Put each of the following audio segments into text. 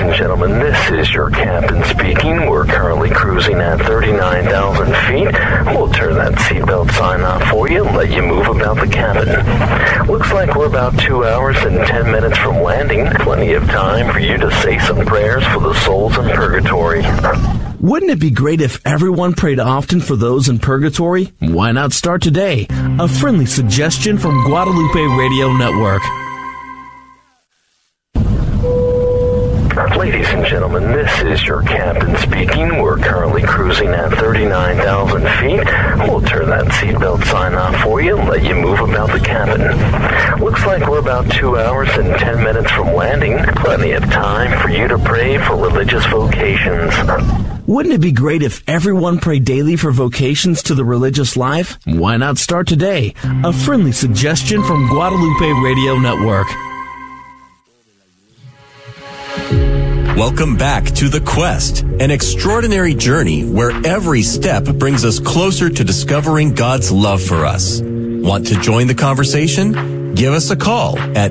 and gentlemen, this is your captain speaking. We're currently cruising at 39,000 feet. We'll turn that seatbelt sign off for you and let you move about the cabin. Looks like we're about 2 hours and 10 minutes from landing. Plenty of time for you to say some prayers for the souls in purgatory. Wouldn't it be great if everyone prayed often for those in purgatory? Why not start today? A friendly suggestion from Guadalupe Radio Network. Ladies and gentlemen, this is your captain speaking. We're currently cruising at 39,000 feet. We'll turn that seatbelt sign off for you and let you move about the cabin. Looks like we're about 2 hours and 10 minutes from landing. Plenty of time for you to pray for religious vocations. Wouldn't it be great if everyone prayed daily for vocations to the religious life? Why not start today? A friendly suggestion from Guadalupe Radio Network. Welcome back to The Quest, an extraordinary journey where every step brings us closer to discovering God's love for us. Want to join the conversation? Give us a call at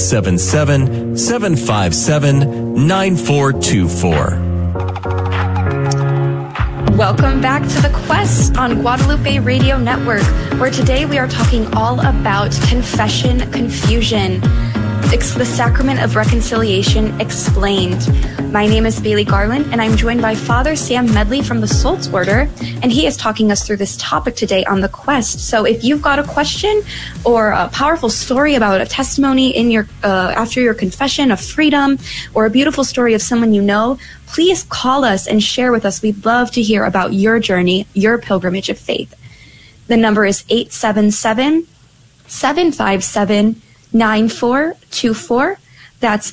877-757-9424. Welcome back to The Quest on Guadalupe Radio Network, where today we are talking all about confession confusion. It's the Sacrament of Reconciliation Explained. My name is Bailey Garland, and I'm joined by Father Sam Medley from the Sults Order, and he is talking us through this topic today on The Quest. So if you've got a question or a powerful story about a testimony in your after your confession of freedom, or a beautiful story of someone you know, please call us and share with us. We'd love to hear about your journey, your pilgrimage of faith. The number is 877-757-9424. That's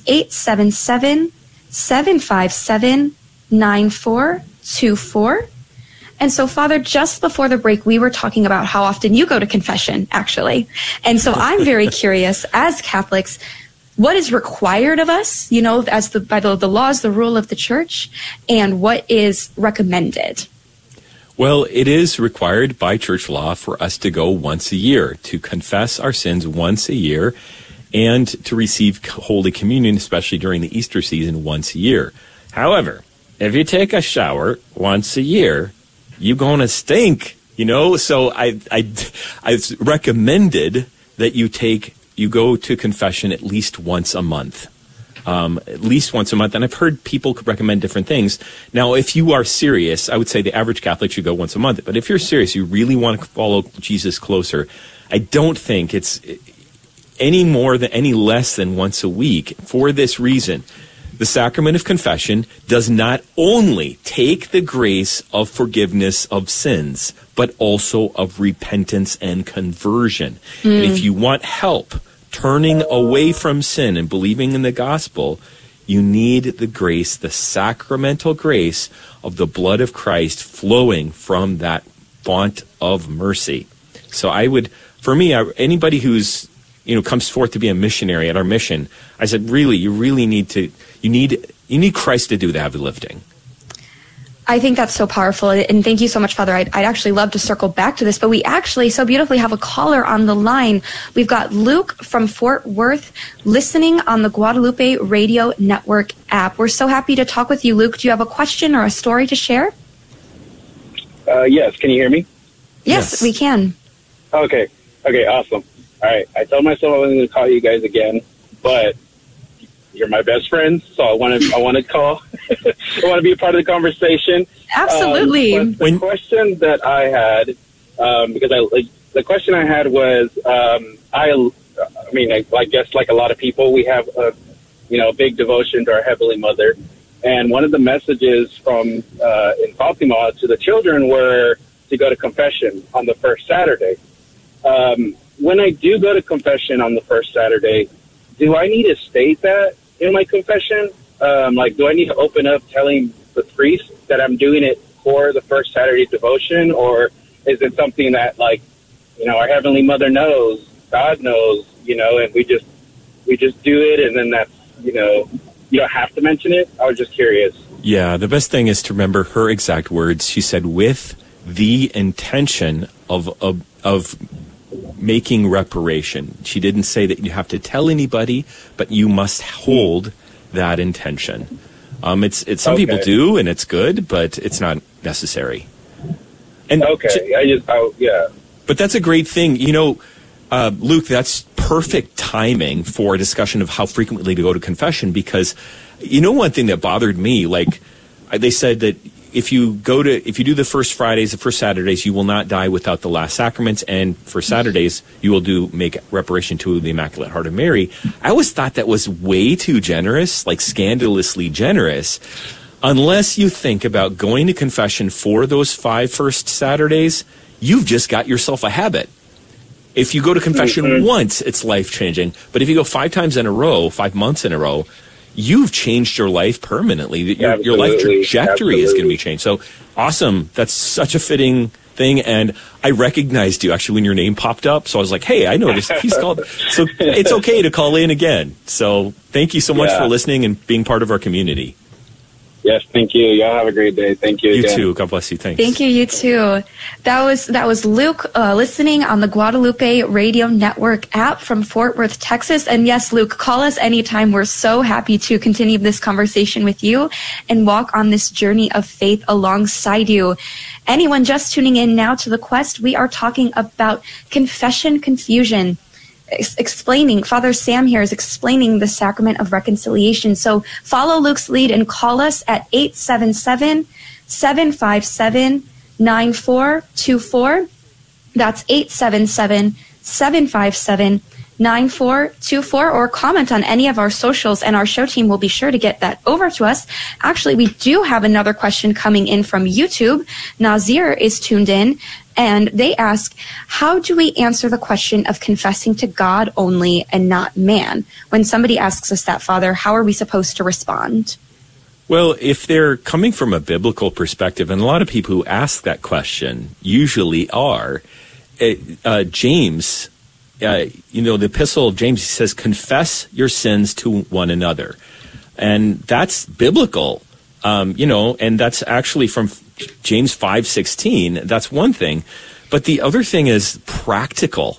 877-757-9424. And so, Father, just before the break, we were talking about how often you go to confession, actually. And so I'm very curious, as Catholics, what is required of us, you know, as by the laws, the rule of the Church, and what is recommended? Well, it is required by church law for us to go once a year, to confess our sins once a year, and to receive Holy Communion, especially during the Easter season, once a year. However, if you take a shower once a year, you're going to stink, you know? So I recommended that you go to confession at least once a month. At least once a month. And I've heard people recommend different things. Now, if you are serious, I would say the average Catholic should go once a month. But if you're serious, you really want to follow Jesus closer, I don't think it's any less than once a week. For this reason, the sacrament of confession does not only take the grace of forgiveness of sins, but also of repentance and conversion. And if you want help turning away from sin and believing in the gospel, you need the grace, the sacramental grace of the blood of Christ flowing from that font of mercy. So I would, for me, anybody who's, comes forth to be a missionary at our mission, I said, really, you need Christ to do the heavy lifting. I think that's so powerful, and thank you so much, Father. I'd actually love to circle back to this, but we actually so beautifully have a caller on the line. We've got Luke from Fort Worth listening on the Guadalupe Radio Network app. We're so happy to talk with you, Luke. Do you have a question or a story to share? Yes. Can you hear me? Yes, we can. Okay, awesome. All right, I told myself I wasn't going to call you guys again, but you're my best friends, so I want to call. I want to be a part of the conversation. Absolutely. The question that I had, the question I had was, I guess like a lot of people, we have a big devotion to our Heavenly Mother, and one of the messages from in Fatima to the children were to go to confession on the first Saturday. When I do go to confession on the first Saturday, do I need to state that in my confession? Do I need to open up telling the priest that I'm doing it for the first Saturday devotion? Or is it something that, our Heavenly Mother knows, God knows, and we just do it, and then that's, you don't have to mention it? I was just curious. Yeah, the best thing is to remember her exact words. She said, with the intention of making reparation. She didn't say that you have to tell anybody, but you must hold that intention. It's some people do, and it's good, but it's not necessary. And But that's a great thing. Luke, that's perfect timing for a discussion of how frequently to go to confession, because one thing that bothered me, like they said that if you do the first Fridays, the first Saturdays, you will not die without the last sacraments, and for Saturdays you will make reparation to the Immaculate Heart of Mary. I always thought that was way too generous, like scandalously generous, unless you think about going to confession for those 5 first Saturdays. You've just got yourself a habit. If you go to confession once, it's life-changing. But if you go 5 times in a row, 5 months in a row, you've changed your life permanently. Your life trajectory is going to be changed. So awesome. That's such a fitting thing. And I recognized you actually when your name popped up. So I was like, hey, I noticed he's called. So it's okay to call in again. So thank you so much for listening and being part of our community. Yes, thank you. Y'all have a great day. Thank you. You again. too. God bless you. Thanks. Thank you. You too. That was Luke listening on the Guadalupe Radio Network app from Fort Worth, Texas. And yes, Luke, call us anytime. We're so happy to continue this conversation with you and walk on this journey of faith alongside you. Anyone just tuning in now to The Quest, we are talking about confession confusion. Father Sam here is explaining the sacrament of reconciliation. So follow Luke's lead and call us at 877-757-9424. That's 877-757-9424, or comment on any of our socials, and our show team will be sure to get that over to us. Actually, we do have another question coming in from YouTube. Nazir is tuned in, and they ask, how do we answer the question of confessing to God only and not man? When somebody asks us that, Father, how are we supposed to respond? Well, if they're coming from a biblical perspective, and a lot of people who ask that question usually are, James, the epistle of James, he says, confess your sins to one another. And that's biblical, and that's actually from James 5:16. That's one thing. But the other thing is practical.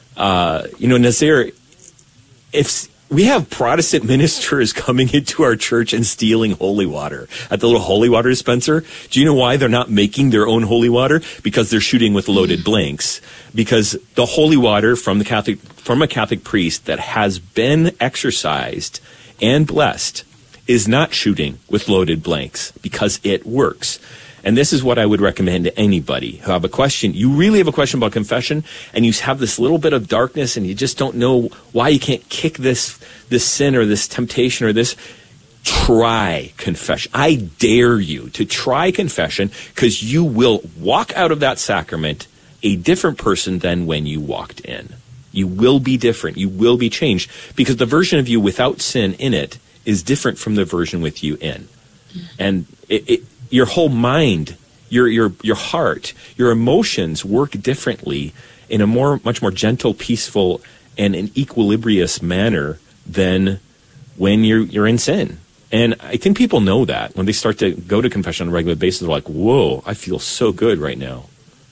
Nazir, if we have Protestant ministers coming into our church and stealing holy water at the little holy water dispenser, do you know why they're not making their own holy water? Because they're shooting with loaded blanks. Because the holy water from a Catholic priest that has been exorcised and blessed is not shooting with loaded blanks, because it works. And this is what I would recommend to anybody who have a question. You really have a question about confession, and you have this little bit of darkness, and you just don't know why you can't kick this sin or this temptation or this. Try confession. I dare you to try confession, because you will walk out of that sacrament a different person than when you walked in. You will be different. You will be changed, because the version of you without sin in it is different from the version with you in. And your whole mind, your heart, your emotions work differently in a much more gentle, peaceful, and an equilibrious manner than when you're in sin. And I think people know that when they start to go to confession on a regular basis. They're like, whoa, I feel so good right now.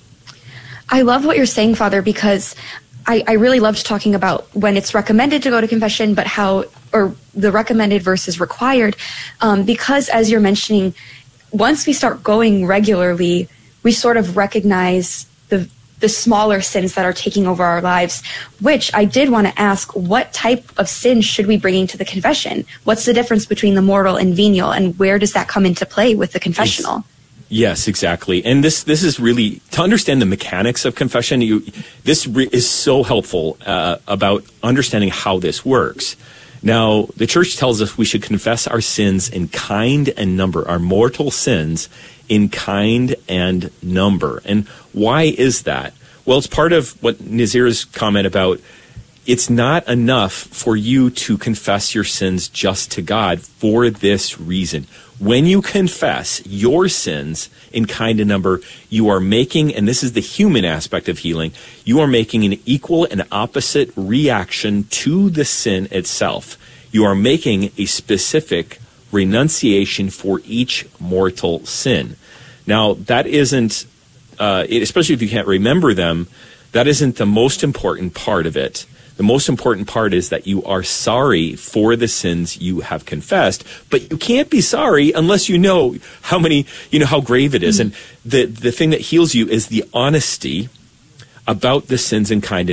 I love what you're saying, Father, because I really loved talking about when it's recommended to go to confession, but or the recommended versus required, because as you're mentioning, once we start going regularly, we sort of recognize the smaller sins that are taking over our lives, which I did want to ask, what type of sin should we bring into the confession? What's the difference between the mortal and venial, and where does that come into play with the confessional? Yes, exactly. And this is really, to understand the mechanics of confession, this is so helpful about understanding how this works. Now, the church tells us we should confess our sins in kind and number, our mortal sins in kind and number. And why is that? Well, it's part of what Nazir's comment about, it's not enough for you to confess your sins just to God for this reason. When you confess your sins in kind and number, you are making, and this is the human aspect of healing, you are making an equal and opposite reaction to the sin itself. You are making a specific renunciation for each mortal sin. Now, that isn't, especially if you can't remember them, that isn't the most important part of it. The most important part is that you are sorry for the sins you have confessed, but you can't be sorry unless you know how grave it is. And the thing that heals you is the honesty about the sins and kind